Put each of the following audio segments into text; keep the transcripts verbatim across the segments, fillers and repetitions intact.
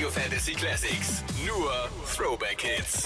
Radio Fantasy Classics. Nur Throwback Hits.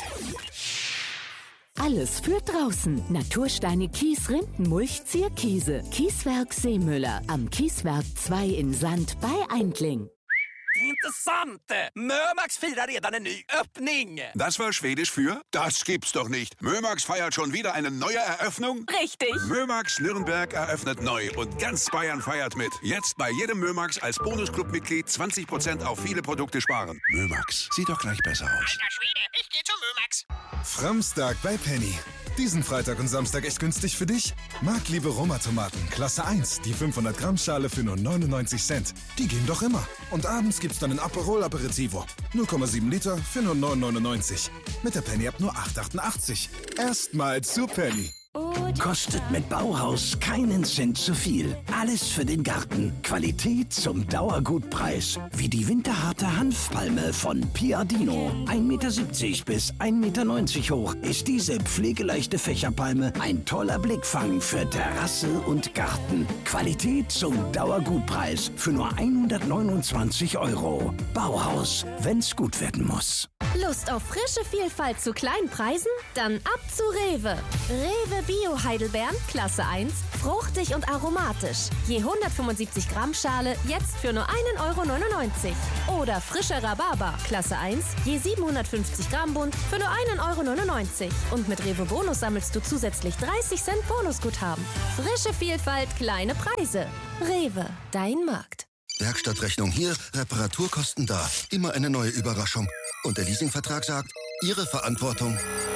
Alles für draußen. Natursteine, Kies, Rindenmulch, Zierkiese. Kieswerk Seemüller. Am Kieswerk zwei in Sand bei Eindling. Intressant! Mömax firar redan en ny öppning. Das war Schwedisch für? Das gibt's doch nicht. Mömax feiert schon wieder eine neue Eröffnung? Richtig. Mömax Nürnberg eröffnet neu und ganz Bayern feiert mit. Jetzt bei jedem Mömax als Bonusclub-Mitglied zwanzig Prozent auf viele Produkte sparen. Mömax, sieht doch gleich besser aus. Alter Schwede, ich geh zu Mömax. Framstag bei Penny. Diesen Freitag und Samstag echt günstig für dich? Markliebe Roma-Tomaten, Klasse eins, die fünfhundert Gramm Schale für nur neunundneunzig Cent. Die gehen doch immer. Und abends gibt's dann ein Aperol Aperitivo. null Komma sieben Liter für nur neun neunundneunzig. Mit der Penny-App nur acht achtundachtzig. Erstmal zu Penny. Kostet mit Bauhaus keinen Cent zu viel. Alles für den Garten. Qualität zum Dauergutpreis. Wie die winterharte Hanfpalme von Piadino. ein Meter siebzig bis ein Meter neunzig hoch ist diese pflegeleichte Fächerpalme ein toller Blickfang für Terrasse und Garten. Qualität zum Dauergutpreis für nur hundertneunundzwanzig Euro. Bauhaus, wenn's gut werden muss. Lust auf frische Vielfalt zu kleinen Preisen? Dann ab zu Rewe. Rewe Bio Heidelbeeren, Klasse eins, fruchtig und aromatisch. Je hundertfünfundsiebzig Gramm Schale, jetzt für nur ein Euro neunundneunzig. Oder frischer Rhabarber, Klasse eins, je siebenhundertfünfzig Gramm Bund, für nur ein Euro neunundneunzig. Und mit Rewe Bonus sammelst du zusätzlich dreißig Cent Bonusguthaben. Frische Vielfalt, kleine Preise. Rewe, dein Markt. Werkstattrechnung hier, Reparaturkosten da. Immer eine neue Überraschung. Und der Leasingvertrag sagt, Ihre Verantwortung.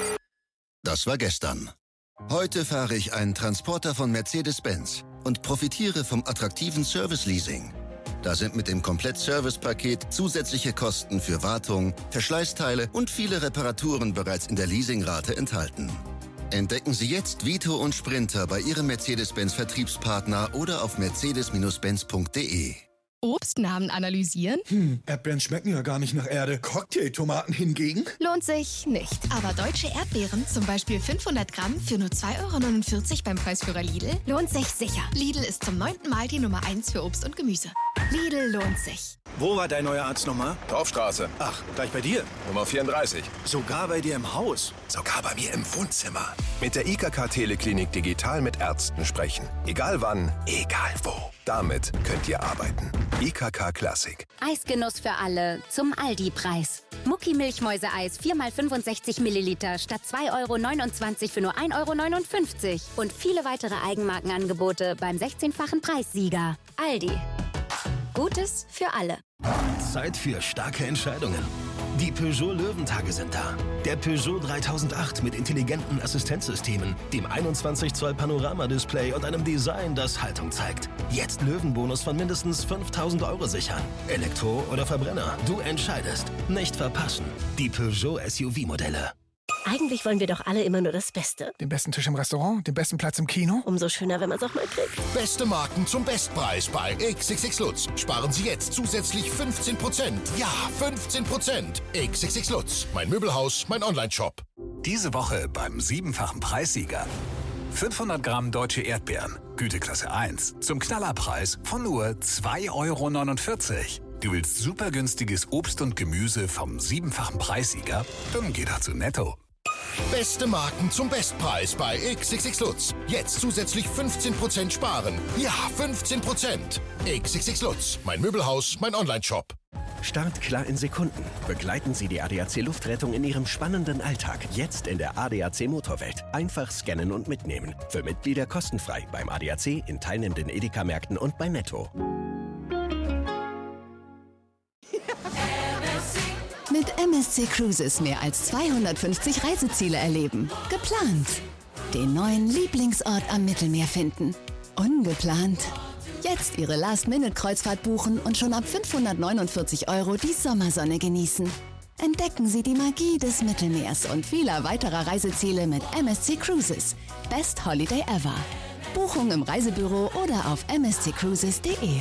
Das war gestern. Heute fahre ich einen Transporter von Mercedes-Benz und profitiere vom attraktiven Service-Leasing. Da sind mit dem Komplett-Service-Paket zusätzliche Kosten für Wartung, Verschleißteile und viele Reparaturen bereits in der Leasingrate enthalten. Entdecken Sie jetzt Vito und Sprinter bei Ihrem Mercedes-Benz-Vertriebspartner oder auf mercedes Benz punkt de. Obstnamen analysieren? Hm, Erdbeeren schmecken ja gar nicht nach Erde. Cocktailtomaten hingegen? Lohnt sich nicht. Aber deutsche Erdbeeren, zum Beispiel fünfhundert Gramm für nur zwei Euro neunundvierzig beim Preisführer Lidl, lohnt sich sicher. Lidl ist zum neunten Mal die Nummer eins für Obst und Gemüse. Lidl lohnt sich. Wo war dein neuer Arzt nochmal? Dorfstraße. Ach, gleich bei dir? Nummer vierunddreißig. Sogar bei dir im Haus? Sogar bei mir im Wohnzimmer. Mit der I K K Teleklinik digital mit Ärzten sprechen. Egal wann, egal wo. Damit könnt ihr arbeiten. I K K Classic. Eisgenuss für alle zum Aldi-Preis. Mucki-Milchmäuse-Eis vier mal fünfundsechzig Milliliter statt zwei Euro neunundzwanzig für nur ein Euro neunundfünfzig. Und viele weitere Eigenmarkenangebote beim sechzehnfachen Preissieger. Aldi. Gutes für alle. Zeit für starke Entscheidungen. Die Peugeot Löwentage sind da. Der Peugeot dreitausendacht mit intelligenten Assistenzsystemen, dem einundzwanzig Zoll Panoramadisplay und einem Design, das Haltung zeigt. Jetzt Löwenbonus von mindestens fünftausend Euro sichern. Elektro oder Verbrenner, du entscheidest. Nicht verpassen. Die Peugeot S U V-Modelle. Eigentlich wollen wir doch alle immer nur das Beste. Den besten Tisch im Restaurant, den besten Platz im Kino. Umso schöner, wenn man es auch mal kriegt. Beste Marken zum Bestpreis bei X X X Lutz. Sparen Sie jetzt zusätzlich fünfzehn Prozent. Ja, fünfzehn Prozent. X X X Lutz. Mein Möbelhaus, mein Online-Shop. Diese Woche beim siebenfachen Preissieger. fünfhundert Gramm deutsche Erdbeeren, Güteklasse eins, zum Knallerpreis von nur zwei Euro neunundvierzig. Du willst super günstiges Obst und Gemüse vom siebenfachen Preissieger? Dann geh doch zu Netto. Beste Marken zum Bestpreis bei X X X Lutz. Jetzt zusätzlich fünfzehn Prozent sparen. Ja, fünfzehn Prozent. X X X Lutz. Mein Möbelhaus, mein Online-Shop. Startklar in Sekunden. Begleiten Sie die A D A C Luftrettung in Ihrem spannenden Alltag. Jetzt in der A D A C Motorwelt. Einfach scannen und mitnehmen. Für Mitglieder kostenfrei beim A D A C, in teilnehmenden Edeka-Märkten und bei Netto. Mit M S C Cruises mehr als zweihundertfünfzig Reiseziele erleben. Geplant. Den neuen Lieblingsort am Mittelmeer finden. Ungeplant. Jetzt Ihre Last-Minute-Kreuzfahrt buchen und schon ab fünfhundertneunundvierzig Euro die Sommersonne genießen. Entdecken Sie die Magie des Mittelmeers und vieler weiterer Reiseziele mit M S C Cruises. Best Holiday ever. Buchung im Reisebüro oder auf m s c cruises punkt de.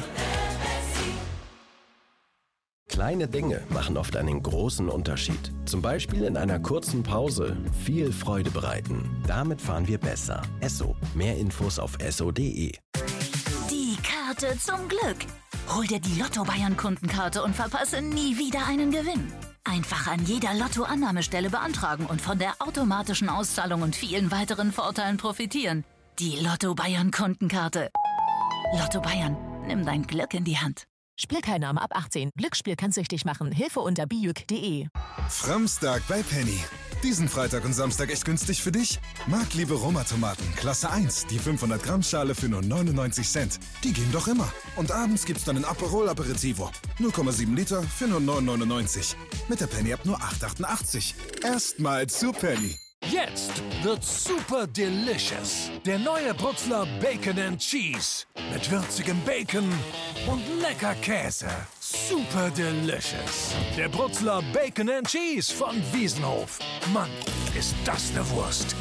Kleine Dinge machen oft einen großen Unterschied. Zum Beispiel in einer kurzen Pause viel Freude bereiten. Damit fahren wir besser. Esso. Mehr Infos auf esso punkt de. Die Karte zum Glück. Hol dir die Lotto Bayern Kundenkarte und verpasse nie wieder einen Gewinn. Einfach an jeder Lotto-Annahmestelle beantragen und von der automatischen Auszahlung und vielen weiteren Vorteilen profitieren. Die Lotto Bayern Kundenkarte. Lotto Bayern, nimm dein Glück in die Hand. Spielteilnahme ab achtzehn. Glücksspiel kann süchtig machen. Hilfe unter bijuk punkt de. Framstag bei Penny. Diesen Freitag und Samstag echt günstig für dich? Marktliebe Roma-Tomaten, Klasse eins, die fünfhundert Gramm Schale für nur neunundneunzig Cent. Die gehen doch immer. Und abends gibt's dann ein Aperol Aperitivo. null Komma sieben Liter für nur neun neunundneunzig. Mit der Penny ab nur acht achtundachtzig. Erstmal zu Penny. Jetzt wird super delicious. Der neue Brutzler Bacon and Cheese. Mit würzigem Bacon und lecker Käse. Super delicious. Der Brutzler Bacon and Cheese von Wiesenhof. Mann, ist das eine Wurst.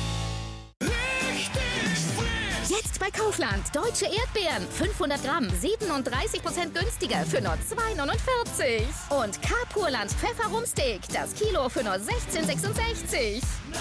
Jetzt bei Kaufland. Deutsche Erdbeeren. fünfhundert Gramm. siebenunddreißig Prozent günstiger für nur zwei neunundvierzig. Und K-Purland Pfefferrumsteak. Das Kilo für nur sechzehn sechsundsechzig.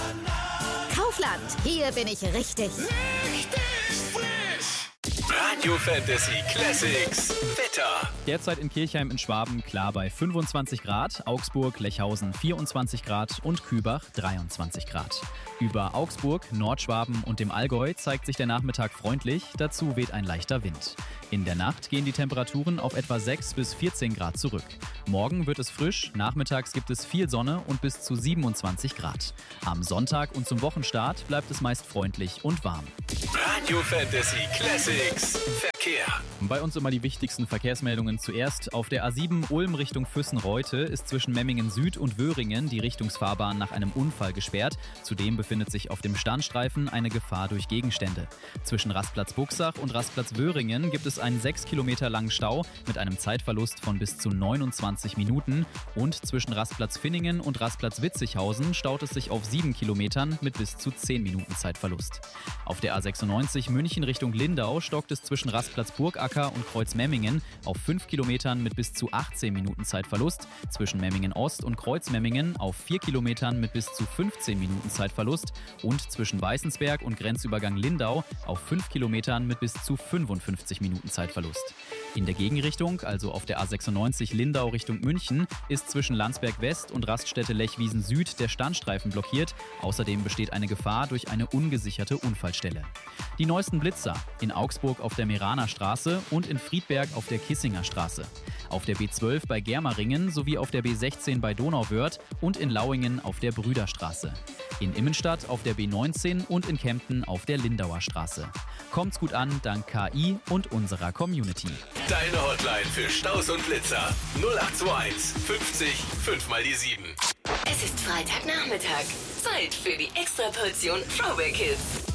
Kaufland. Hier bin ich richtig. Richtig frisch. Radio Fantasy Classics. Wetter. Derzeit in Kirchheim in Schwaben klar bei fünfundzwanzig Grad, Augsburg, Lechhausen vierundzwanzig Grad und Kübach dreiundzwanzig Grad. Über Augsburg, Nordschwaben und dem Allgäu zeigt sich der Nachmittag freundlich, dazu weht ein leichter Wind. In der Nacht gehen die Temperaturen auf etwa sechs bis vierzehn Grad zurück. Morgen wird es frisch, nachmittags gibt es viel Sonne und bis zu siebenundzwanzig Grad. Am Sonntag und zum Wochenstart bleibt es meist freundlich und warm. Radio Fantasy Classics. Verkehr. Bei uns immer die wichtigsten Verkehrsmeldungen zuerst. Auf der A sieben Ulm Richtung Füssen-Reute ist zwischen Memmingen Süd und Wöhringen die Richtungsfahrbahn nach einem Unfall gesperrt. Zudem befindet sich auf dem Standstreifen eine Gefahr durch Gegenstände. Zwischen Rastplatz Buxach und Rastplatz Wöhringen gibt es einen sechs Kilometer langen Stau mit einem Zeitverlust von bis zu neunundzwanzig Minuten. Und zwischen Rastplatz Finningen und Rastplatz Witzighausen staut es sich auf sieben Kilometern mit bis zu zehn Minuten Zeitverlust. Auf der A sechsundneunzig München Richtung Lindau stockt es zwischen Rastplatz Burgacker und Kreuz Memmingen auf fünf Kilometern mit bis zu achtzehn Minuten Zeitverlust. Zwischen Memmingen Ost und Kreuz Memmingen auf vier Kilometern mit bis zu fünfzehn Minuten Zeitverlust. Und zwischen Weißensberg und Grenzübergang Lindau auf fünf Kilometern mit bis zu fünfundfünfzig Minuten Zeitverlust. In der Gegenrichtung, also auf der A sechsundneunzig Lindau Richtung München, ist zwischen Landsberg West und Raststätte Lechwiesen Süd der Standstreifen blockiert. Außerdem besteht eine Gefahr durch eine ungesicherte Unfallstelle. Die neuesten Blitzer in Augsburg auf der Meraner Straße und in Friedberg auf der Kissinger Straße. Auf der B zwölf bei Germeringen sowie auf der B sechzehn bei Donauwörth und in Lauingen auf der Brüderstraße. In Immenstadt auf der B neunzehn und in Kempten auf der Lindauer Straße. Kommt's gut an, dank K I und unserer Community. Deine Hotline für Staus und Blitzer. null acht zwei eins fünfzig fünf mal die sieben. Es ist Freitagnachmittag. Zeit für die Extraportion Throwback Hits.